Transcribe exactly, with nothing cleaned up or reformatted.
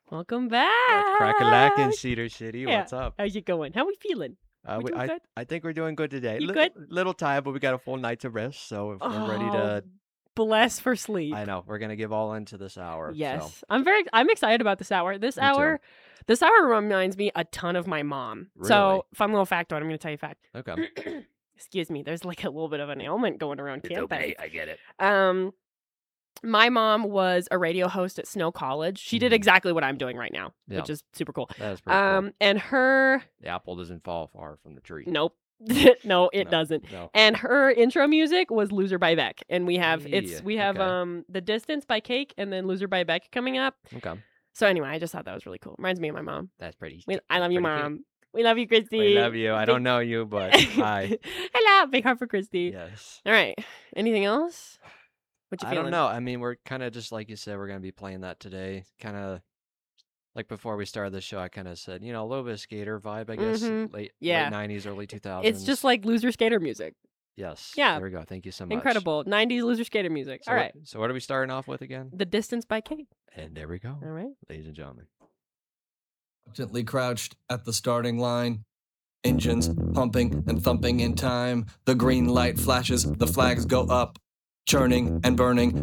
Welcome What's crack-a-lackin', back. Cedar City? Yeah. What's up? How's it going? How we feeling? Uh, We we doing I good? I think we're doing good today. You Little good? little tired, but we got a full night to rest, so if we're ready Oh, to bless for I sleep. know, we're gonna give all into this hour, so Yes. I'm very I'm excited about this hour. This Me too. hour this hour reminds me a ton of my mom. Really? So, fun little factoid, I'm gonna tell you a fact. Okay. Excuse me, there's, like, a little bit of an ailment going around It's campus. okay, I get it. Um, my mom was a radio host at Snow College. She did Mhm. exactly what I'm doing right now, Yeah. which is super cool. That is pretty cool. Um, and her The apple doesn't fall far from the tree. Nope. No, it No, doesn't. no. And her intro music was Loser by Beck, and we have it's Hey, we have, okay. um, The Distance by Cake and then Loser by Beck coming up. Okay. So, anyway, I just thought that was really cool. Reminds me of my mom. That's pretty We st I that's love you, pretty cute. mom. We love you, Christy. We love you. I Big don't know you, but hi. Hello, big heart for Christy. Yes. Alright. Anything else? What you I feeling? don't know. I mean, we're kinda just like you said, we're gonna be playing that today. Kinda like, before we started the show, I kinda said, you know, a little bit of skater vibe, I guess, Mhm. late Yeah. late nineties, early two It's just thousands. like loser skater music. Yes. Yeah. There we go. Thank you so much. Incredible. nineties loser skater music. So what Alright. so what are we starting off with again? The Distance by Cake. And there we go, Alright. ladies and gentlemen. Gently crouched at the starting line. Engines pumping and thumping in time. The green light flashes, the flags go up. Churning and burning.